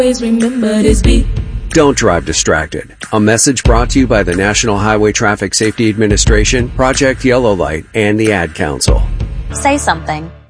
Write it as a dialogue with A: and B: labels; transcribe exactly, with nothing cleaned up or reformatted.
A: Always remember this beat.
B: Don't drive distracted. A message brought to you by the National Highway Traffic Safety Administration, Project Yellow Light, and the Ad Council.
C: Say something.